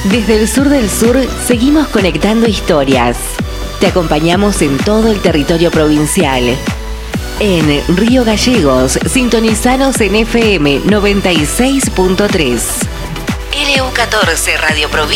Desde el sur del sur seguimos conectando historias. Te acompañamos en todo el territorio provincial. En Río Gallegos, sintonizanos en FM 96.3. LU14 Radio Provincia.